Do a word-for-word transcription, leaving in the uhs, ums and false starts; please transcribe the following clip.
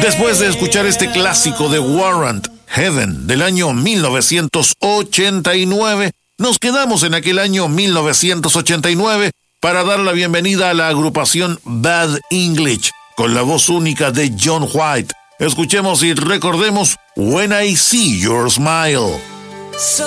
Después de escuchar este clásico de Warrant, Heaven, del año mil novecientos ochenta y nueve, nos quedamos en aquel año mil novecientos ochenta y nueve para dar la bienvenida a la agrupación Bad English, con la voz única de John White. Escuchemos y recordemos When I See Your Smile.